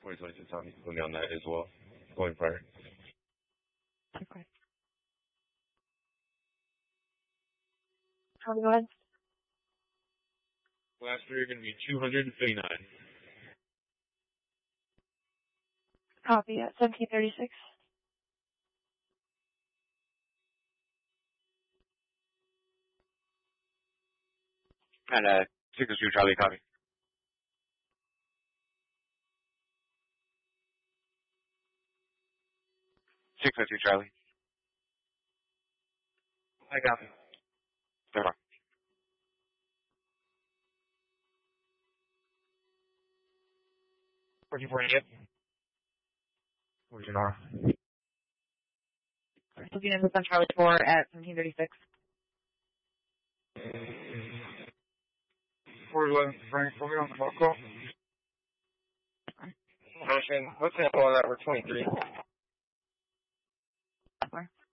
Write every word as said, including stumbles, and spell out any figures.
twenty twenty-six Tommy, put me on that as well. Going prior. Okay. Tommy, go ahead. Last three are going to be two hundred fifty-nine. Copy at seventeen thirty-six. And uh, six oh two Charlie, copy. six oh two Charlie. I copy. Never mind. fourteen forty-eight. Where's your Nora? Looking in on Charlie four at seventeen thirty-six. four eleven, Frank, put me on the phone call. Motion, what's the info on that? We're twenty-three. Where?